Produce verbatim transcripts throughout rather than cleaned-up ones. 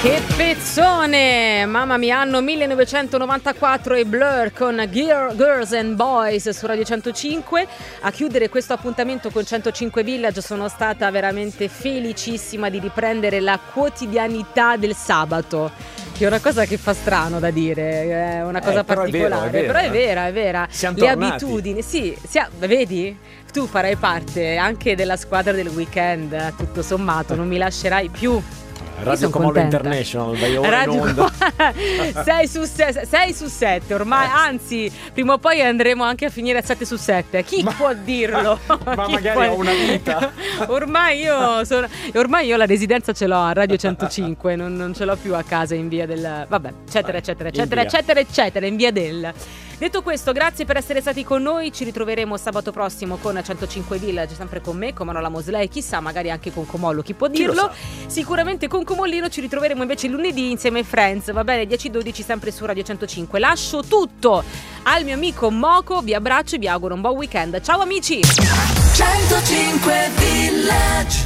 Che pezzone! Mamma mia, anno millenovecentonovantaquattro e Blur con Gear, Girls and Boys su Radio centocinque. A chiudere questo appuntamento con centocinque Village sono stata veramente felicissima di riprendere la quotidianità del sabato, che è una cosa che fa strano da dire, è una cosa eh, però particolare, è vero, è vero, però è vera, è vera. Siamo Le tornati. abitudini, sì, sia, vedi? Tu farai parte anche della squadra del weekend, tutto sommato, non mi lascerai più. Radio Comollo International, vai ora in onda. sei su sette ormai, anzi prima o poi andremo anche a finire a sette su sette. Chi ma, può dirlo? Ma Chi magari può... ho una vita. Ormai io sono ormai io la residenza ce l'ho a Radio centocinque, non, non ce l'ho più a casa in via del vabbè, eccetera eccetera eccetera eccetera eccetera in via del. Detto questo, grazie per essere stati con noi. Ci ritroveremo sabato prossimo con centocinque Village, sempre con me, con Manola Mosley, chissà, magari anche con Comollo, chi può dirlo? Chi Sicuramente con Comollino. Ci ritroveremo invece lunedì insieme ai Friends, va bene, dieci dodici sempre su Radio centocinque. Lascio tutto al mio amico Moco, vi abbraccio e vi auguro un buon weekend. Ciao amici! centocinque Village.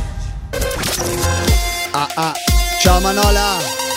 Ah ah, ciao Manola,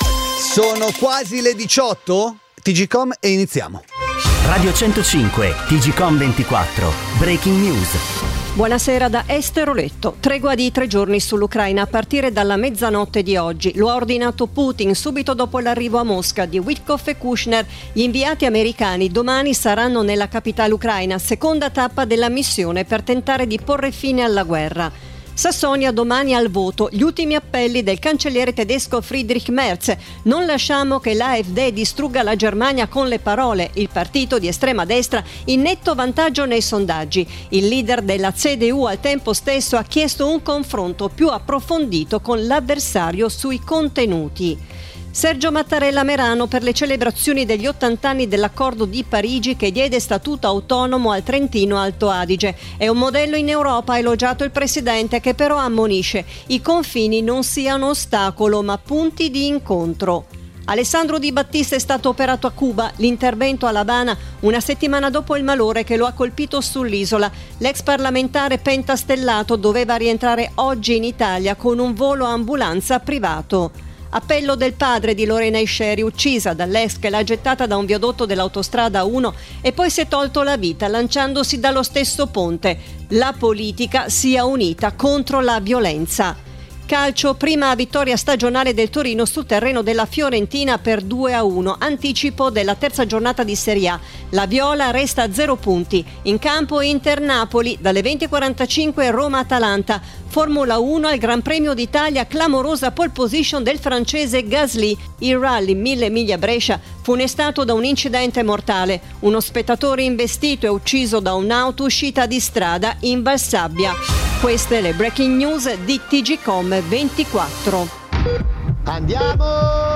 sono quasi le diciotto, T G Com e iniziamo. Radio centocinque, T G Com ventiquattro, Breaking News. Buonasera da Esther Letto. Tregua di tre giorni sull'Ucraina a partire dalla mezzanotte di oggi. Lo ha ordinato Putin subito dopo l'arrivo a Mosca di Witkoff e Kushner. Gli inviati americani domani saranno nella capitale ucraina, seconda tappa della missione per tentare di porre fine alla guerra. Sassonia domani al voto, gli ultimi appelli del cancelliere tedesco Friedrich Merz. Non lasciamo che l'A F D distrugga la Germania con le parole. Il partito di estrema destra in netto vantaggio nei sondaggi. Il leader della C D U al tempo stesso ha chiesto un confronto più approfondito con l'avversario sui contenuti. Sergio Mattarella a Merano per le celebrazioni degli ottanta anni dell'accordo di Parigi che diede statuto autonomo al Trentino Alto Adige. È un modello in Europa, ha elogiato il presidente, che però ammonisce: i confini non siano ostacolo ma punti di incontro. Alessandro Di Battista è stato operato a Cuba, l'intervento a L'Habana una settimana dopo il malore che lo ha colpito sull'isola. L'ex parlamentare pentastellato doveva rientrare oggi in Italia con un volo ambulanza privato. Appello del padre di Lorena Isceri, uccisa dall'ex che l'ha gettata da un viadotto dell'autostrada uno e poi si è tolto la vita lanciandosi dallo stesso ponte. La politica sia unita contro la violenza. Calcio, prima vittoria stagionale del Torino sul terreno della Fiorentina per due a uno, anticipo della terza giornata di Serie A. La Viola resta a zero punti. In campo Inter-Napoli, dalle venti e quarantacinque Roma-Atalanta. Formula uno al Gran Premio d'Italia, clamorosa pole position del francese Gasly. Il rally mille miglia Brescia funestato da un incidente mortale. Uno spettatore investito e ucciso da un'auto uscita di strada in Valsabbia. Queste le breaking news di T G Com ventiquattro. Andiamo!